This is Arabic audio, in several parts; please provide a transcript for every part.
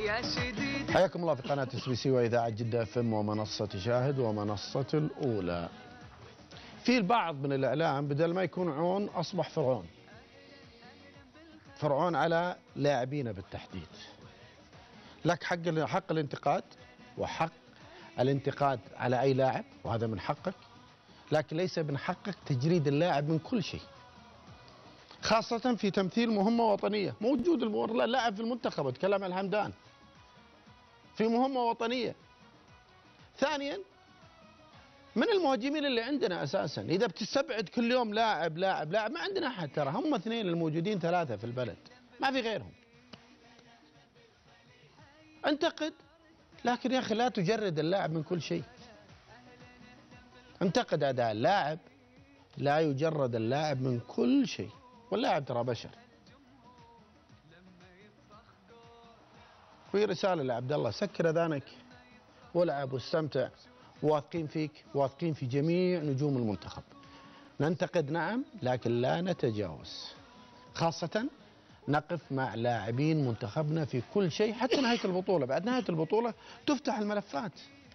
حياكم الله في قناة اس بي سي وإذاعة جدة اف ام ومنصة شاهد ومنصة الأولى. في البعض من الإعلام بدل ما يكون عون أصبح فرعون. فرعون على لاعبين بالتحديد. لك حق الانتقاد وحق الانتقاد على أي لاعب وهذا من حقك، لكن ليس من حقك تجريد اللاعب من كل شيء، خاصة في تمثيل مهمة وطنية. موجود اللاعب في المنتخب، اتكلم عن الحمدان في مهمة وطنية. ثانيا من المهاجمين اللي عندنا أساسا، إذا بتستبعد كل يوم لاعب ما عندنا أحد، ترى هم اثنين الموجودين، ثلاثة في البلد ما في غيرهم. انتقد، لكن يا أخي لا تجرد اللاعب من كل شيء. انتقد أداء اللاعب، لا يجرد اللاعب من كل شيء، واللاعب ترى بشر. في رسالة لعبد الله: سكر اذانك والعب واستمتع، واثقين فيك، واثقين في جميع نجوم المنتخب. ننتقد نعم، لكن لا نتجاوز، خاصة نقف مع لاعبين منتخبنا في كل شيء حتى نهاية البطولة. بعد نهاية البطولة تفتح الملفات.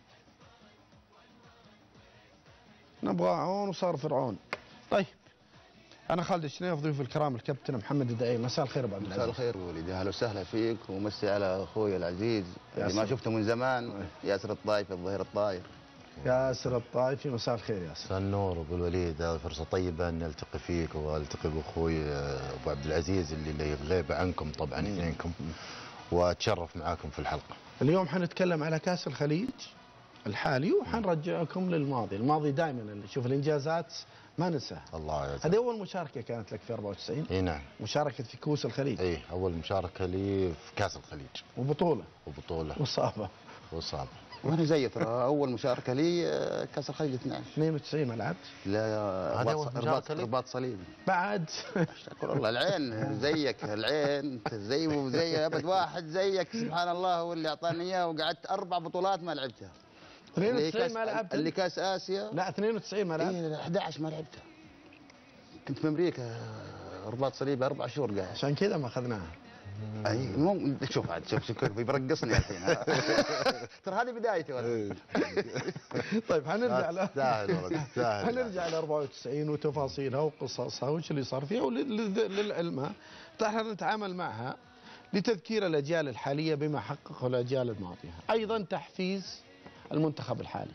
نبغى عون وصار فرعون. طيب، أنا خالد الشنيف، ضيوف الكرام الكابتن محمد الدعيم. مساء الخير أبو عبد العزيز. مساء الخير وليدي، أهلا وسهلا فيك، ومسي على أخوي العزيز اللي ما شفته من زمان، ياسر الطايفي الظهير الطاير. ياسر الطايفي، مساء الخير ياسر. مساء النور أبو الوليد، هذه فرصة طيبة أن نلتقي فيك والتقي بأخوي أبو عبد العزيز اللي غيب عنكم طبعا اثنينكم، وأتشرف معاكم في الحلقة. اليوم حنتكلم على كأس الخليج الحالي، وحنرجعكم للماضي. الماضي دائما اللي يشوف الانجازات ما ننساها. الله يجزاك. هذه اول مشاركه كانت لك في 94. اي نعم، مشاركه في كؤوس الخليج. اي اول مشاركه لي في كاس الخليج، وبطوله وصابه. وانا زي ترى اول مشاركه لي كاس الخليج 92 ما لعبت. لا، هذا رباط صليبي بعد. اشكر الله. العين زيك، العين زي ابد واحد زيك سبحان الله، هو اللي اعطاني اياه، وقعدت 4 بطولات ما لعبتها. 92 ما لعبت اللي كاس اسيا. لا 92 ما لعبت. 11 ما لعبتها، كنت في امريكا رباط صليبي 4 شهور قاعد، عشان كذا ما اخذناها. اي شوف عاد، شوف كيف بيرقصني الحين. ترى هذه بدايتي والله. طيب حنرجع حنرجع ل 94 وتفاصيلها وقصصها وش اللي صار فيها، وللعلم احنا نتعامل معها لتذكير الاجيال الحاليه بما حققه الاجيال الماضيه، ايضا تحفيز المنتخب الحالي.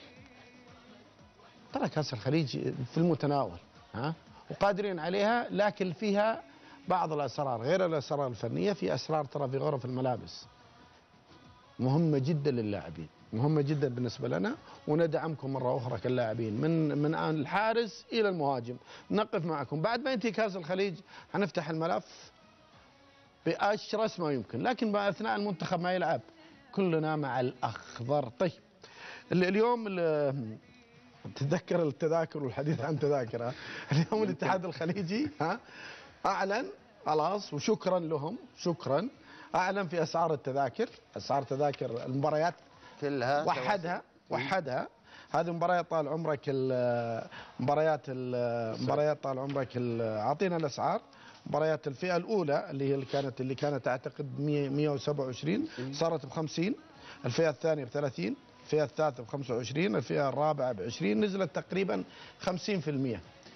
ترى كاس الخليج في المتناول، وقادرين عليها، لكن فيها بعض الاسرار غير الاسرار الفنيه. في اسرار ترى في غرف الملابس مهمه جدا للاعبين، مهمه جدا بالنسبه لنا، وندعمكم مره اخرى كلاعبين من الحارس الى المهاجم. نقف معكم بعد ما ينتهي كاس الخليج، حنفتح الملف باشرس ما يمكن، لكن اثناء المنتخب ما يلعب كلنا مع الاخضر. طيب، اليوم تتذكر التذاكر والحديث عن تذاكر. اليوم الاتحاد الخليجي اعلن خلاص، وشكرا لهم، شكرا، اعلن في اسعار التذاكر، اسعار تذاكر المباريات كلها، وحدها. هذه مباريات طال عمرك، مباريات طال عمرك، اعطينا الاسعار. مباريات الفئه الاولى اللي كانت اعتقد 127 صارت ب50، الفئه الثانيه ب30، الفئه الثالثه ب25، الفئه الرابعه ب20، نزلت تقريبا 50%.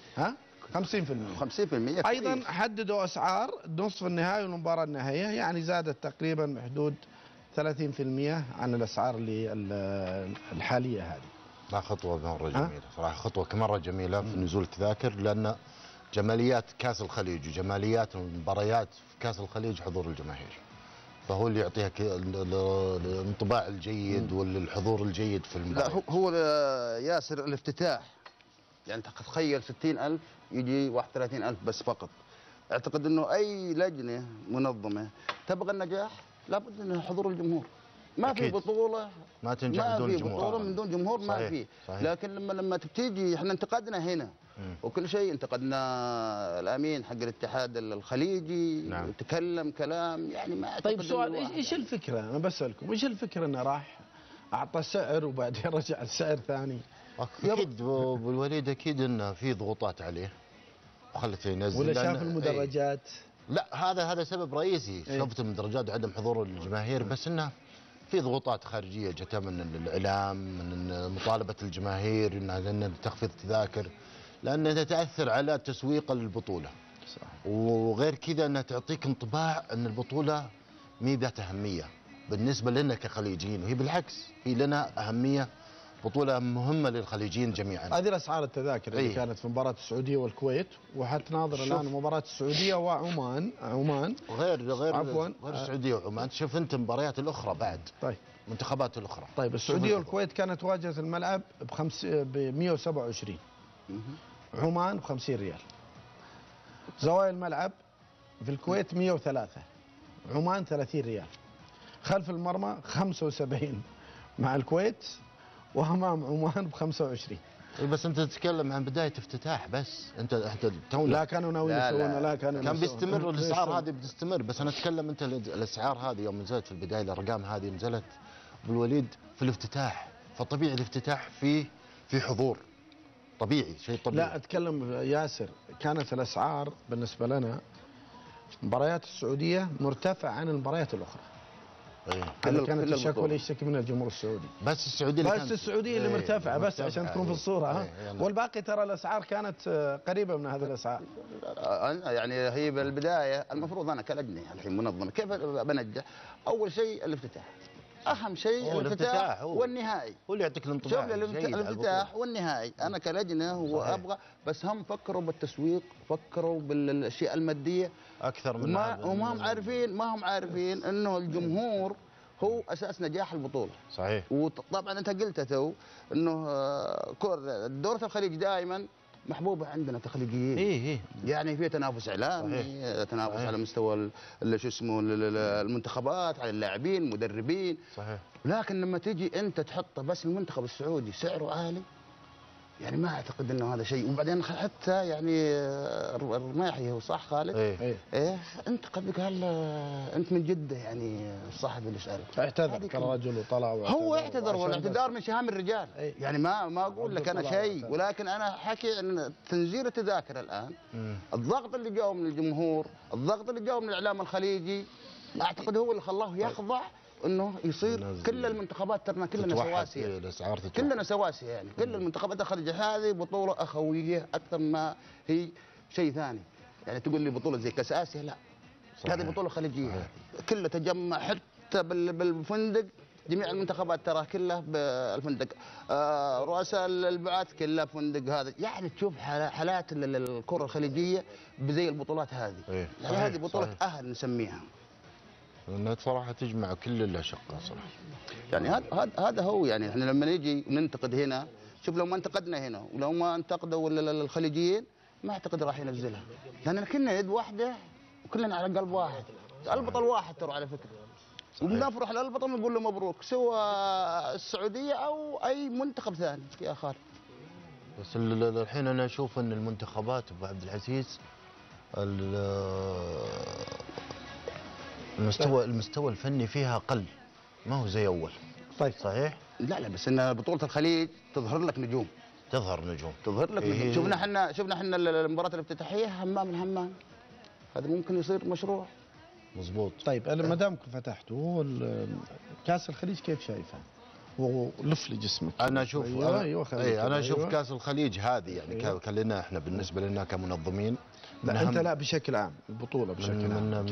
50%. ايضا حددوا اسعار نصف النهائي والمباراه النهائيه، يعني زادت تقريبا بحدود 30% عن الاسعار اللي الحاليه هذه. لا، خطوه مره جميله صراحه، خطوه مره جميله في نزول التذاكر، لان جماليات كاس الخليج وجماليات المباريات في كاس الخليج حضور الجماهير، فهو اللي يعطيها الانطباع الجيد والحضور الجيد في المباريات. لا، هو ياسر الافتتاح، يعني تخيل 60,000 يجي 31,000 بس فقط. اعتقد انه اي لجنه منظمه تبغى النجاح لابد من حضور الجمهور. ما في بطوله ما تنجح بدون جمهور، بطوله من دون جمهور ما في. لكن لما تيجي، احنا انتقدنا هنا وكل شيء، انتقدنا الامين حق الاتحاد الخليجي. نعم. تكلم كلام يعني ما اعتقد. طيب سؤال، ايش الفكره؟ انا بسالكم ايش الفكره انه راح اعطى سعر وبعدين رجع السعر ثاني؟ اكيد بالوليد، اكيد انه في ضغوطات عليه وخلته ينزل، ولا شاف المدرجات. لا هذا سبب رئيسي. إيه. شفت من درجات عدم حضور الجماهير، بس انه في ضغوطات خارجيه جتها من الاعلام، من مطالبه الجماهير انها تخفيض تذاكر، لانها تاثر على تسويق البطوله. صح. وغير كذا انها تعطيك انطباع ان البطوله مي ذات اهميه بالنسبه لنا كخليجيين، وهي بالعكس هي لنا اهميه، بطوله مهمه للخليجيين جميعا. هذه الاسعار التذاكر اللي إيه. كانت في مباراه السعوديه والكويت، وحتناظر الان مباراه السعوديه وعمان. غير عفواً. غير السعوديه وعمان، شوف انت المباريات الاخرى بعد، طيب منتخبات الاخرى. طيب السعوديه والكويت كانت واجهه الملعب ب 127، عمان ب 50 ريال. زوايا الملعب في الكويت 103، عمان 30 ريال. خلف المرمى 75 مع الكويت، وامام عمان ب 25. إيه بس انت تتكلم عن بدايه افتتاح، بس انت تونا لا كانوا ناويين يسوون، لا كانوا كان يسوون. بيستمر الاسعار هذه بتستمر، بس انا اتكلم انت الاسعار هذه يوم نزلت في البدايه، الارقام هذه نزلت بالوليد في الافتتاح، فطبيعي الافتتاح في حضور، طبيعي، شيء طبيعي. لا اتكلم ياسر، كانت الاسعار بالنسبه لنا مباريات السعوديه مرتفعه عن المباريات الاخرى. إيه. هذه كانت الشكوى اللي يشتكي منها الجمهور السعودي. بس السعوديه اللي بس السعوديه اللي مرتفعه، بس عشان تكون في الصوره ها. والباقي ترى الاسعار كانت قريبه من هذه الاسعار. يعني هي بالبدايه المفروض انا كلجنه الحين منظمه كيف بنجح؟ اول شيء الافتتاح، اهم شيء الافتتاح والنهائي، هو اللي يعطيك الانطباع. شوف الافتتاح والنهائي. انا كلجنه وابغى، بس هم فكروا بالتسويق، فكروا بالاشياء الماديه اكثر من ما هم عارفين انه الجمهور هو اساس نجاح البطوله. صحيح. وطبعا انت قلت تو انه دوره الخليج دائما محبوبه عندنا كخليجيين. ايه يعني في تنافس اعلامي، تنافس على مستوى شو اسمه المنتخبات، على اللاعبين، المدربين. صحيح. لكن لما تيجي انت تحط بس المنتخب السعودي سعره عالي، يعني ما اعتقد انه هذا شيء. وبعدين حتى يعني الرماحي هو صح خالد؟ ايه انت قد قال انت من جده يعني صاحب اللي سالك اعتذر كرجل وطلع هو اعتذر، والاعتذار من شهام الرجال. يعني ما اقول لك انا شيء، ولكن انا حكي ان تنزيل التذاكر الان، الضغط اللي جاء من الجمهور، الضغط اللي جاء من الاعلام الخليجي، اعتقد هو اللي خلاه يخضع انه يصير كل المنتخبات ترنا كلنا سواسيه، كلنا سواسيه. يعني كل المنتخبات الخليجيه هذه بطوله اخويه اكثر ما هي شيء ثاني. يعني تقول لي بطوله زي كاس اسيا، لا هذه بطوله خليجيه. كله تجمع حتى بالفندق، جميع المنتخبات ترى كلها بالفندق، رؤساء البعث كلها فندق. هذا يعني تشوف حالات الكره الخليجيه بزي البطولات هذه. يعني هذه بطوله اهل نسميها، لأنها صراحة تجمع كل الأشقاء صراحة. يعني هذا هو. يعني احنا لما نيجي ننتقد هنا، شوف لو ما انتقدنا هنا ولو ما انتقدوا الخليجيين ما اعتقد راح ينزلها، لأننا كنا يد واحدة وكلنا على قلب واحد. البطل واحد ترى على فكرة، وبنفرح للبطل ونقول له مبروك، سواء السعودية أو أي منتخب ثاني يا خالد. بس الحين أنا أشوف أن المنتخبات أبو عبد العزيز المستوى الفني فيها قل، ما هو زي اول. طيب صحيح؟ لا بس ان بطوله الخليج تظهر لك نجوم، تظهر لك نجوم. شفنا احنا المباراه الافتتاحيه همام، هذا ممكن يصير مشروع. مزبوط. طيب انا ما دامكم فتحتوا كاس الخليج كيف شايفه؟ ولف لي جسمك. انا اشوف انا اشوف أيوة. كاس الخليج هذه يعني كلنا احنا بالنسبه لنا كمنظمين. لا انت لا بشكل عام البطوله بشكل عام